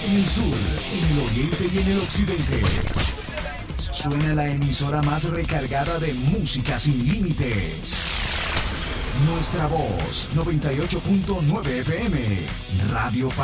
en el sur, en el oriente y en el occidente. Suena la emisora más recargada de música sin límites. Nuestra voz, 98.9 FM, Radio